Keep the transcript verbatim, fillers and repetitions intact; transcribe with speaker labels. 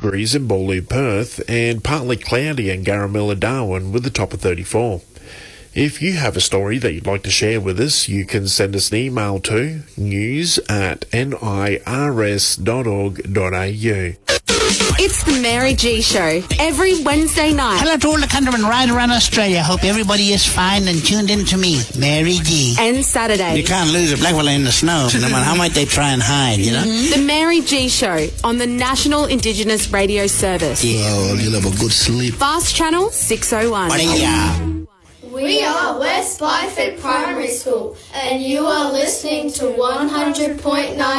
Speaker 1: degrees in Bowloo, Perth, and partly cloudy in Garamilla, Darwin, with a top of thirty-four. If you have a story that you'd like to share with us, you can send us an email to news at nirs dot org dot a u.
Speaker 2: It's the Mary G Show, every Wednesday night.
Speaker 3: Hello to all the countrymen right around Australia. Hope everybody is fine and tuned in to me, Mary G.
Speaker 2: And Saturday.
Speaker 3: You can't lose a black fella in the snow, no matter how much they try and hide, you know?
Speaker 2: The Mary G Show on the National Indigenous Radio Service.
Speaker 3: Yeah.
Speaker 4: Oh, you'll have a good sleep.
Speaker 2: Fast Channel six oh one.
Speaker 3: What are ya?
Speaker 5: We are West Byford Primary School, and you are listening to one hundred point nine